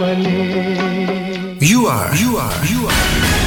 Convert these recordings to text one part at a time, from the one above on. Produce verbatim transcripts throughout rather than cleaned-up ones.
You are, you are, you are.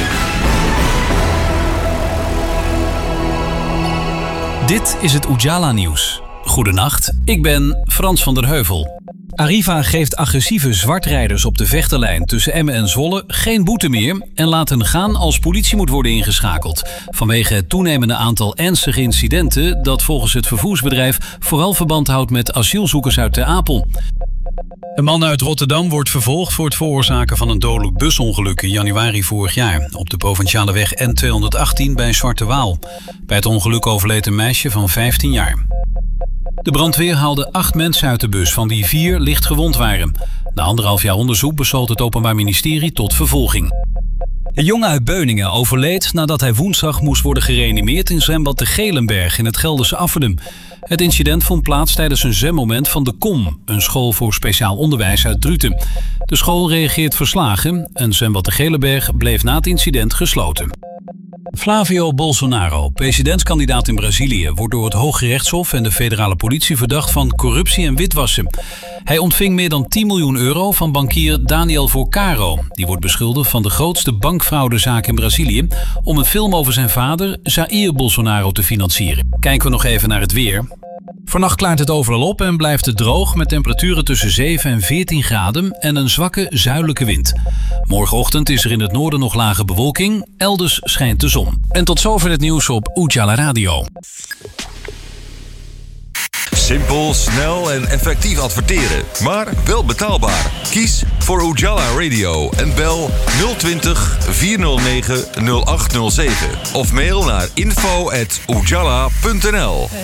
Dit is het Ujala Nieuws. Goedenacht, ik ben Frans van der Heuvel. Arriva geeft agressieve zwartrijders op de Vechterlijn tussen Emmen en Zwolle geen boete meer en laat hen gaan als politie moet worden ingeschakeld. Vanwege het toenemende aantal ernstige incidenten dat volgens het vervoersbedrijf vooral verband houdt met asielzoekers uit Ter Apel. Een man uit Rotterdam wordt vervolgd voor het veroorzaken van een dodelijk busongeluk in januari vorig jaar op de provinciale weg N tweehonderdachttien bij Zwarte Waal. Bij het ongeluk overleed een meisje van vijftien jaar. De brandweer haalde acht mensen uit de bus, van wie vier licht gewond waren. Na anderhalf jaar onderzoek besloot het Openbaar Ministerie tot vervolging. Een jongen uit Beuningen overleed nadat hij woensdag moest worden gereanimeerd in zwembad de Gelenberg in het Gelderse Afferden. Het incident vond plaats tijdens een zwemmoment van de Kom, een school voor speciaal onderwijs uit Druten. De school reageert verslagen en zwembad de Gelenberg bleef na het incident gesloten. Flavio Bolsonaro, presidentskandidaat in Brazilië, wordt door het Hooggerechtshof en de federale politie verdacht van corruptie en witwassen. Hij ontving meer dan tien miljoen euro van bankier Daniel Forcaro. Die wordt beschuldigd van de grootste bankfraudezaak in Brazilië om een film over zijn vader, Jair Bolsonaro, te financieren. Kijken we nog even naar het weer. Vannacht klaart het overal op en blijft het droog met temperaturen tussen zeven en veertien graden en een zwakke zuidelijke wind. Morgenochtend is er in het noorden nog lage bewolking, elders schijnt de zon. En tot zover het nieuws op Ujala Radio. Simpel, snel en effectief adverteren, maar wel betaalbaar. Kies voor Ujala Radio en bel nul twintig, vierhonderdnegen, nul acht nul zeven of mail naar info at ujala punt n l.